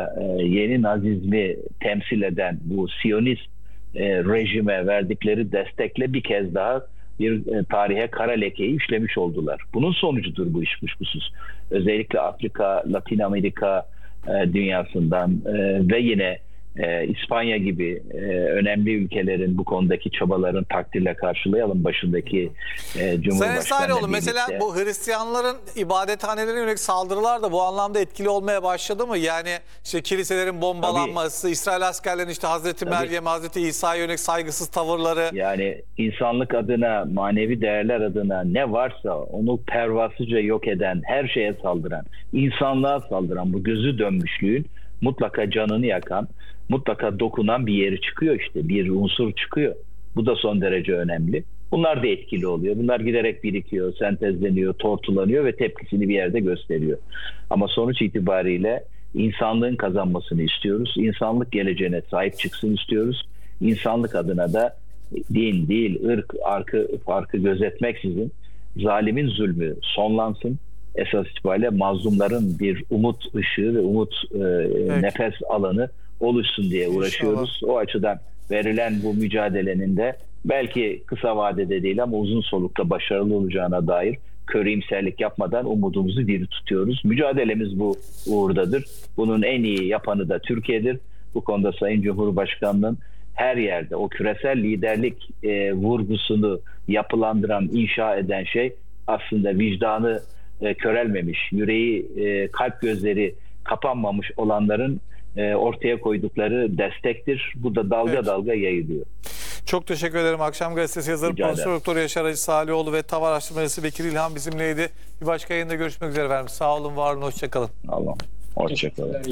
yeni Nazizmi temsil eden bu Siyonist rejime verdikleri destekle bir kez daha bir tarihe kara lekeyi işlemiş oldular. Bunun sonucudur bu iş kuşkusuz. Özellikle Afrika, Latin Amerika dünyasından ve yine İspanya gibi önemli ülkelerin bu konudaki çabaların takdirle karşılayalım başındaki Cumhurbaşkanı'yla Sayın Salihioğlu, birlikte. mesela bu Hristiyanların ibadethanelerine yönelik saldırılar da bu anlamda etkili olmaya başladı mı? Yani işte kiliselerin bombalanması, tabii, İsrail askerlerinin işte Hazreti Meryem, Hazreti İsa'ya yönelik saygısız tavırları. Yani insanlık adına, manevi değerler adına ne varsa onu pervasızca yok eden, her şeye saldıran, insanlığa saldıran bu gözü dönmüşlüğün mutlaka canını yakan, mutlaka dokunan bir yeri çıkıyor işte. Bir unsur çıkıyor. Bu da son derece önemli. Bunlar da etkili oluyor. Bunlar giderek birikiyor, sentezleniyor, tortulanıyor ve tepkisini bir yerde gösteriyor. Ama sonuç itibariyle insanlığın kazanmasını istiyoruz. İnsanlık geleceğine sahip çıksın istiyoruz. İnsanlık adına da din, değil, ırk, farkı gözetmeksizin zalimin zulmü sonlansın. Esas itibariyle mazlumların bir umut ışığı ve umut nefes alanı oluşsun diye uğraşıyoruz. İnşallah. O açıdan verilen bu mücadelenin de belki kısa vadede değil ama uzun solukta başarılı olacağına dair köriyimserlik yapmadan umudumuzu diri tutuyoruz. Mücadelemiz bu uğurdadır. Bunun en iyi yapanı da Türkiye'dir. Bu konuda Sayın Cumhurbaşkanı'nın her yerde o küresel liderlik vurgusunu yapılandıran, inşa eden şey aslında vicdanı körelmemiş, yüreği, kalp gözleri kapanmamış olanların ortaya koydukları destektir. Bu da dalga dalga yayılıyor. Çok teşekkür ederim. Akşam Gazetesi yazarı Profesör Doktor Yaşar Hacı Salihioğlu ve TAV Araştırmacısı Bekir İlhan bizimleydi. Bir başka yayında görüşmek üzere efendim. Sağ olun, var olun, hoşçakalın. Allah, hoşçakalın.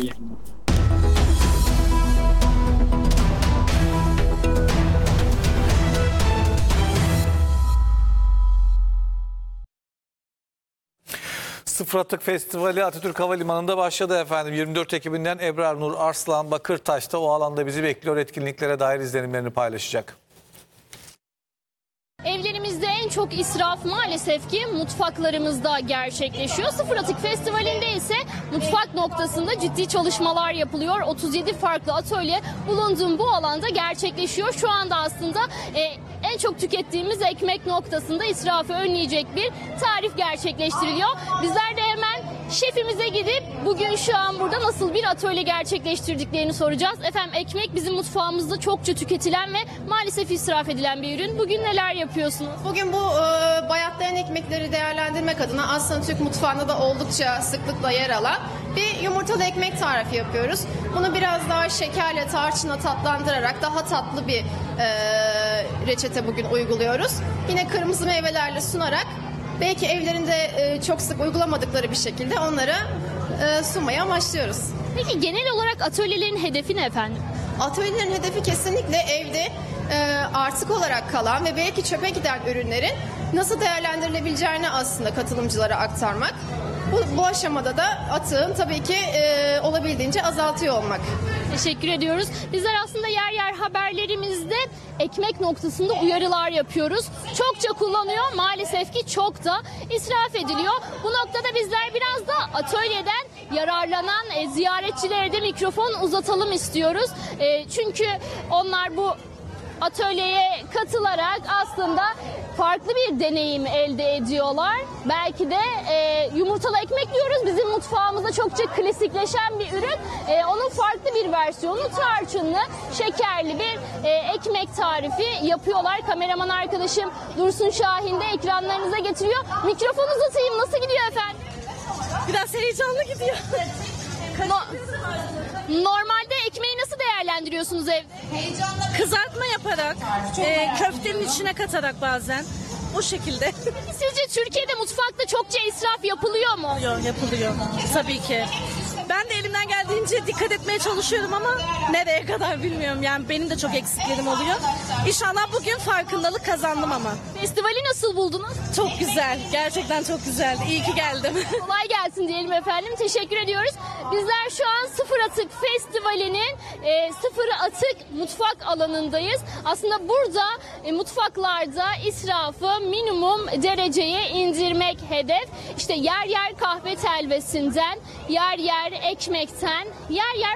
Sıfır Atık Festivali Atatürk Havalimanı'nda başladı efendim. 24 Ekim'inden Ebrar Nur Arslan Bakırtaş'ta o alanda bizi bekliyor. Etkinliklere dair izlenimlerini paylaşacak. Evlerimizde en çok israf maalesef ki mutfaklarımızda gerçekleşiyor. Sıfır Atık Festivali'nde ise mutfak noktasında ciddi çalışmalar yapılıyor. 37 farklı atölye bulunduğum bu alanda gerçekleşiyor. Şu anda aslında en çok tükettiğimiz ekmek noktasında israfı önleyecek bir tarif gerçekleştiriliyor. Bizler de hemen şefimize gidip bugün şu an burada nasıl bir atölye gerçekleştirdiklerini soracağız. Efendim, ekmek bizim mutfağımızda çokça tüketilen ve maalesef israf edilen bir ürün. Bugün neler yapıyorsunuz? Bugün bu bayatlayan ekmekleri değerlendirmek adına aslında Türk mutfağında da oldukça sıklıkla yer alan bir yumurtalı ekmek tarifi yapıyoruz. Bunu biraz daha şekerle, tarçınla tatlandırarak daha tatlı bir reçete bugün uyguluyoruz. Yine kırmızı meyvelerle sunarak belki evlerinde çok sık uygulamadıkları bir şekilde onları sunmaya amaçlıyoruz. Peki genel olarak atölyelerin hedefi ne efendim? Atölyelerin hedefi kesinlikle evde artık olarak kalan ve belki çöpe giden ürünlerin nasıl değerlendirilebileceğini aslında katılımcılara aktarmak. Bu aşamada da atığın tabii ki olabildiğince azaltıyor olmak. Teşekkür ediyoruz. Bizler aslında yer yer haberlerimizde ekmek noktasında uyarılar yapıyoruz. Çokça kullanıyor, maalesef ki çok da israf ediliyor. Bu noktada bizler biraz da atölyeden yararlanan ziyaretçilere de mikrofon uzatalım istiyoruz. Çünkü onlar bu atölyeye katılarak aslında farklı bir deneyim elde ediyorlar. Belki de yumurtalı ekmek diyoruz. Bizim mutfağımızda çokça klasikleşen bir ürün. Onun farklı bir versiyonu tarçınlı, şekerli bir ekmek tarifi yapıyorlar. Kameraman arkadaşım Dursun Şahin de ekranlarınıza getiriyor. Mikrofonu uzatayım. Nasıl gidiyor efendim? Biraz heyecanlı gidiyor. Normalde ekmeği nasıl değerlendiriyorsunuz evde? Kızartma yaparak, köftenin içine katarak bazen. O şekilde. Sizce Türkiye'de mutfakta çokça israf yapılıyor mu? Yapılıyor. Tabii ki. Ben de elimden geldiğince dikkat etmeye çalışıyorum ama nereye kadar bilmiyorum. Yani benim de çok eksiklerim oluyor. İnşallah bugün farkındalık kazandım ama. Festivali nasıl buldunuz? Çok güzel. Gerçekten çok güzel. İyi ki geldim. Kolay gelsin diyelim efendim. Teşekkür ediyoruz. Bizler şu an Sıfır Atık Festivali'nin Sıfır Atık mutfak alanındayız. Aslında burada mutfaklarda israfı minimum dereceye indirmek hedef. İşte yer yer kahve telvesinden, yer yer ekmekten, yer yer